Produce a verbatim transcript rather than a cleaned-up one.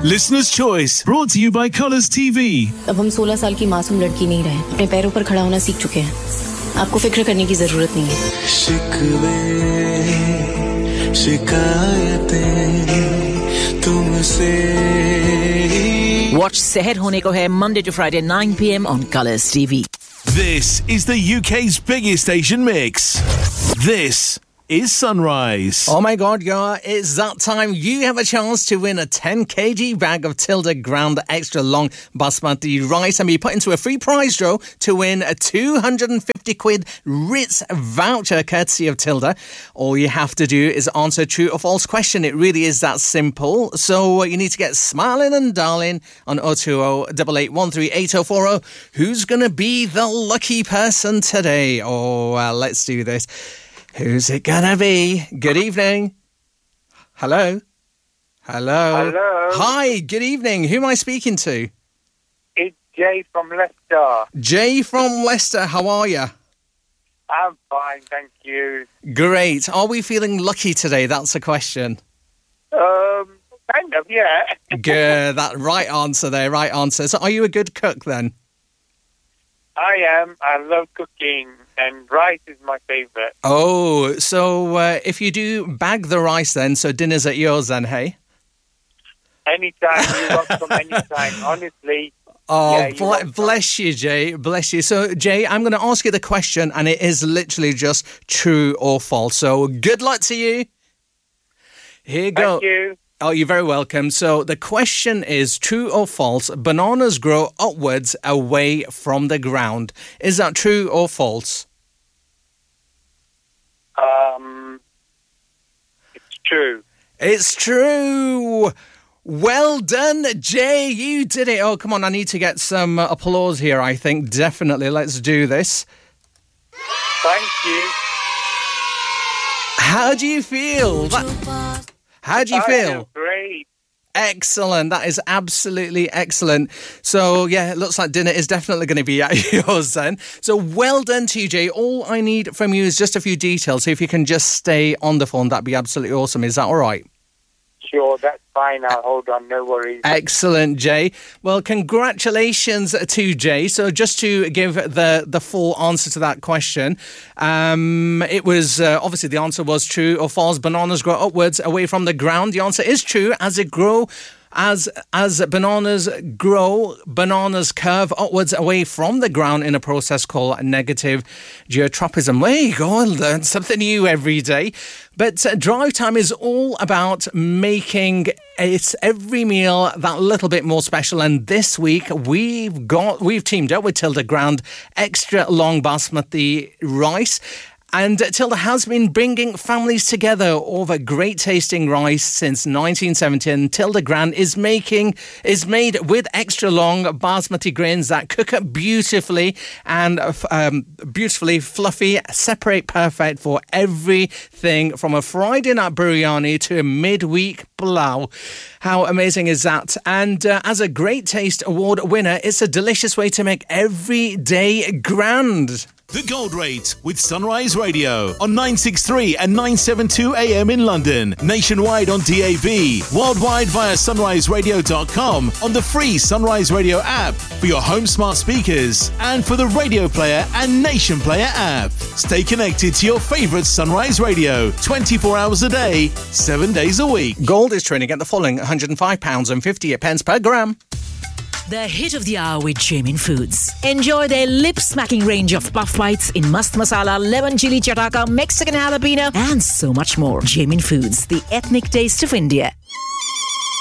Listener's Choice, brought to you by Colours T V. अब हम सोलह साल की मासूम लड़की नहीं रहे, अपने पैरों पर खड़ा होना सीख चुके हैं. आपको फिक्र करने की जरूरत नहीं है. शिकवे शिकायतें तुमसे. Watch Seher Hone Ko Hai Monday to Friday nine p.m. on Colours T V. This is the U K's biggest Asian mix. This is Sunrise. Oh my God, yeah, it's that time. You have a chance to win a ten kilogram bag of Tilda Ground Extra Long Basmati rice and be put into a free prize draw to win a two hundred fifty quid Ritz voucher courtesy of Tilda. All you have to do is answer a true or false question. It really is that simple. So you need to get smiling and darling on oh two oh, eight eight one three, eight oh four oh. Who's going to be the lucky person today? Oh, well, let's do this. Who's it gonna be? Good evening. Hello. Hello. Hello. Hi, good evening. Who am I speaking to? It's Jay from Leicester. Jay from Leicester, how are you? I'm fine, thank you. Great. Are we feeling lucky today? That's the question. Um, kind of, yeah. Good. That right answer there, right answer. So are you a good cook then? I am. I love cooking, and rice is my favourite. Oh, so uh, if you do bag the rice then, so dinner's at yours then, hey? Anytime, you welcome anytime, honestly. Oh, yeah, ble- bless you, Jay. Bless you. So, Jay, I'm going to ask you the question, and it is literally just true or false. So, good luck to you. Here you go. Thank you. Oh, you're very welcome. So the question is, true or false, bananas grow upwards away from the ground. Is that true or false? Um, it's true. It's true. Well done, Jay. You did it. Oh, come on. I need to get some uh, applause here, I think. Definitely. Let's do this. Thank you. How do you feel? That- How do you I feel? feel great. Excellent. That is absolutely excellent. So, yeah, it looks like dinner is definitely going to be at yours then. So, well done, T J. All I need from you is just a few details. So, if you can just stay on the phone, that'd be absolutely awesome. Is that all right? Sure, that's fine. I'll hold on. No worries. Excellent, Jay. Well, congratulations to Jay. So just to give the, the full answer to that question, um, it was, uh, obviously the answer was true or false. Bananas grow upwards away from the ground. The answer is true. As it grow, as as bananas grow, bananas curve upwards away from the ground in a process called negative geotropism. There you go. I learn something new every day. But uh, drive time is all about making it's every meal that little bit more special. And this week we've got we've teamed up with Tilda Ground Extra Long Basmati Rice. And Tilda has been bringing families together over great tasting rice since nineteen seventy. And Tilda Ground is making is made with extra long basmati grains that cook up beautifully and um, beautifully fluffy, separate perfect for everything from a Friday night biryani to a midweek pulao. How amazing is that? And uh, as a Great Taste Award winner, it's a delicious way to make every day grand. The Gold Rate with Sunrise Radio on nine sixty-three and nine seventy-two A M in London, nationwide on D A B, worldwide via sunrise radio dot com, on the free Sunrise Radio app for your home smart speakers and for the Radio Player and Nation Player app. Stay connected to your favourite Sunrise Radio twenty-four hours a day, seven days a week. Gold is trading at the following one hundred five pounds fifty-eight per gram. The hit of the hour with Jamin Foods. Enjoy their lip-smacking range of puff bites in mast masala, lemon chili chataka, Mexican jalapeno, and so much more. Jamin Foods, the ethnic taste of India.